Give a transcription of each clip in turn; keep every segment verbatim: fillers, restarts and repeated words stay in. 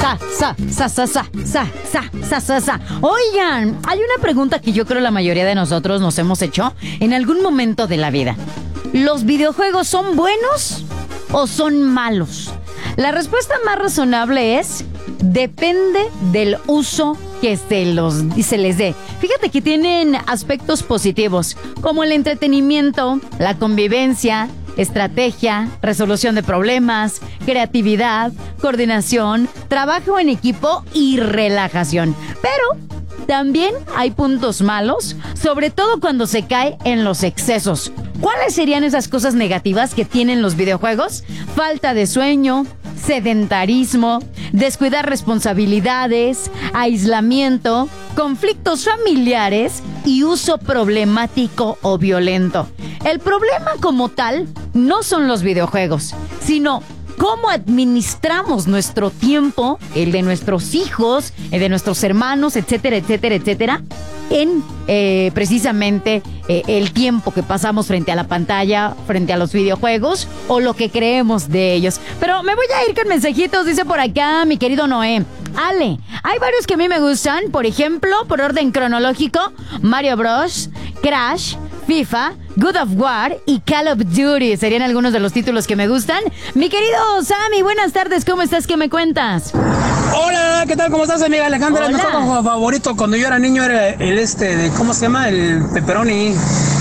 sa, sa, sa, sa, sa, sa, sa, sa, sa, sa. Oigan, hay una pregunta que yo creo la mayoría de nosotros nos hemos hecho en algún momento de la vida. ¿Los videojuegos son buenos o son malos? La respuesta más razonable es: depende del uso que se, los, se les dé. Fíjate que tienen aspectos positivos, como el entretenimiento, la convivencia, estrategia, resolución de problemas, creatividad, coordinación, trabajo en equipo y relajación. Pero también hay puntos malos, sobre todo cuando se cae en los excesos. ¿Cuáles serían esas cosas negativas que tienen los videojuegos? Falta de sueño, sedentarismo, descuidar responsabilidades, aislamiento, conflictos familiares y uso problemático o violento. El problema como tal no son los videojuegos, sino cómo administramos nuestro tiempo, el de nuestros hijos, el de nuestros hermanos, etcétera, etcétera, etcétera, en eh, precisamente eh, el tiempo que pasamos frente a la pantalla, frente a los videojuegos o lo que creemos de ellos. Pero me voy a ir con mensajitos, dice por acá mi querido Noé. Ale, hay varios que a mí me gustan, por ejemplo, por orden cronológico, Mario Bros, Crash, FIFA, God of War y Call of Duty serían algunos de los títulos que me gustan. Mi querido Sammy, buenas tardes, ¿cómo estás? ¿Qué me cuentas? Hola, ¿qué tal? ¿Cómo estás, amiga Alejandra? Hola. Mi juego favorito cuando yo era niño era el este, de, ¿cómo se llama? El pepperoni.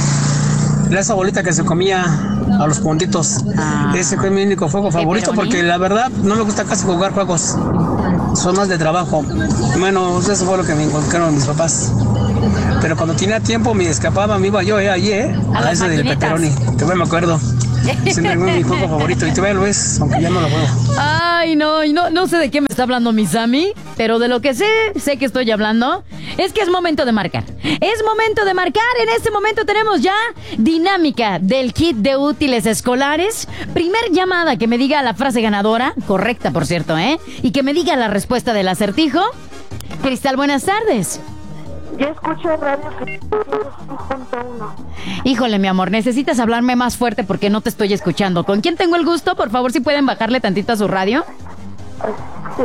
Esa bolita que se comía a los puntitos. Ah. Ese fue mi único juego favorito, ¿Pepperoni? porque la verdad no me gusta casi jugar juegos. Son más de trabajo. Bueno, eso fue lo que me inculcaron mis papás. Pero cuando tenía tiempo me escapaba, me iba yo eh, allí, eh, A a, las ese del maquinitas. pepperoni. Todavía me acuerdo. Siempre fue mi juego favorito y todavía lo es, aunque ya no lo juego. Ay, no, y no, no sé de qué me está hablando mi Sammy, pero de lo que sé, sé que estoy hablando, es que es momento de marcar. Es momento de marcar. En este momento tenemos ya dinámica del kit de útiles escolares. Primer llamada que me diga la frase ganadora, correcta por cierto, ¿eh? Y que me diga la respuesta del acertijo. Cristal, buenas tardes. Yo escucho radio punto uno. Híjole, mi amor, necesitas hablarme más fuerte porque no te estoy escuchando. ¿Con quién tengo el gusto? Por favor, si pueden bajarle tantito a su radio. Sí.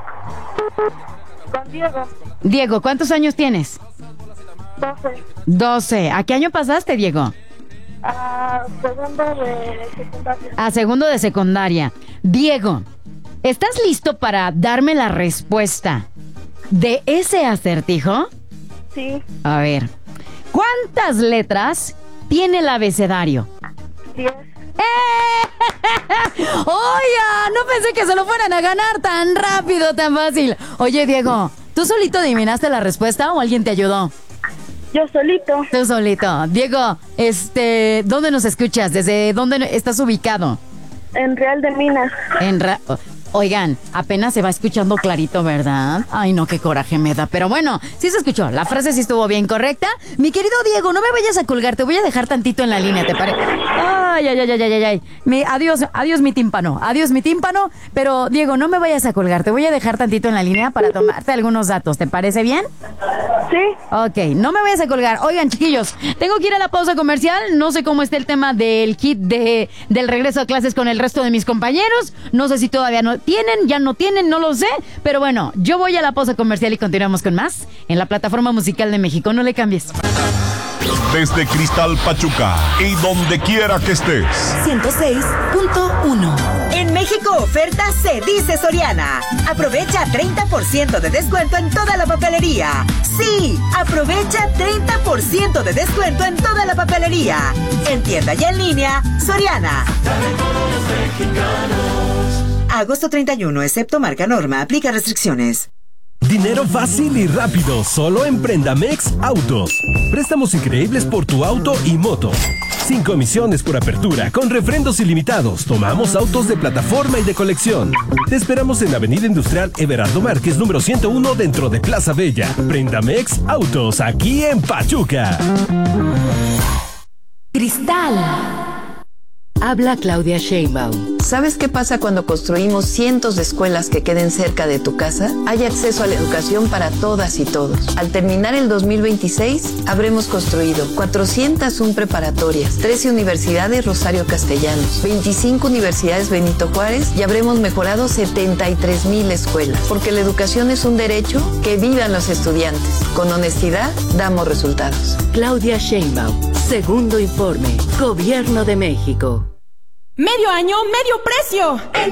Con Diego. Diego, ¿cuántos años tienes? doce. doce. ¿A qué año pasaste, Diego? A segundo de secundaria. A segundo de secundaria. Diego, ¿estás listo para darme la respuesta de ese acertijo? Sí. A ver, ¿cuántas letras tiene el abecedario? diez. ¡Eh! Oiga, no pensé que se lo fueran a ganar tan rápido, tan fácil. Oye, Diego, ¿tú solito adivinaste la respuesta o alguien te ayudó? Yo solito. Tú solito. Diego, este, ¿dónde nos escuchas? ¿Desde dónde estás ubicado? En Real de Minas. En ra- Oigan, apenas se va escuchando clarito, ¿verdad? Ay, no, qué coraje me da. Pero bueno, sí se escuchó. La frase sí estuvo bien correcta. Mi querido Diego, no me vayas a colgar. Te voy a dejar tantito en la línea, ¿te parece? Ay, ay, ay, ay, ay, ay. Mi, adiós, adiós mi tímpano. Adiós mi tímpano. Pero, Diego, no me vayas a colgar. Te voy a dejar tantito en la línea para tomarte algunos datos. ¿Te parece bien? Sí. Ok, no me vayas a colgar. Oigan, chiquillos, tengo que ir a la pausa comercial. No sé cómo está el tema del kit de, del regreso a clases con el resto de mis compañeros. No sé si todavía no tienen, ya no tienen, no lo sé. Pero bueno, yo voy a la pausa comercial y continuamos con más en la plataforma musical de México. No le cambies. Desde Cristal Pachuca y donde quiera que estés. ciento seis punto uno. En México oferta se dice Soriana. Aprovecha treinta por ciento de descuento en toda la papelería. Sí, aprovecha treinta por ciento de descuento en toda la papelería. En tienda y en línea, Soriana. Agosto treinta y uno, excepto marca Norma, aplica restricciones. Dinero fácil y rápido, solo en Prendamex Autos. Préstamos increíbles por tu auto y moto. Sin comisiones por apertura, con refrendos ilimitados. Tomamos autos de plataforma y de colección. Te esperamos en Avenida Industrial Everardo Márquez, número ciento uno, dentro de Plaza Bella. Prendamex Autos, aquí en Pachuca. Cristal. Habla Claudia Sheinbaum. ¿Sabes qué pasa cuando construimos cientos de escuelas que queden cerca de tu casa? Hay acceso a la educación para todas y todos. Al terminar el dos mil veintiséis, habremos construido cuatrocientas una preparatorias, trece universidades Rosario Castellanos, veinticinco universidades Benito Juárez y habremos mejorado setenta y tres mil escuelas. Porque la educación es un derecho, que vivan los estudiantes. Con honestidad, damos resultados. Claudia Sheinbaum. Segundo informe. Gobierno de México. Medio año, medio precio. En